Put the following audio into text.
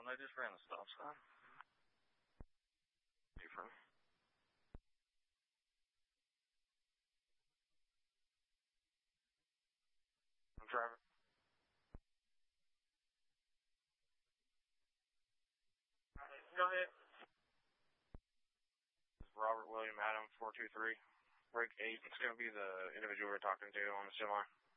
I just ran the stop sign. Different. I'm driving. Go ahead. This is Robert William Adam 423. Break 8. It's going to be the individual we're talking to on the semi.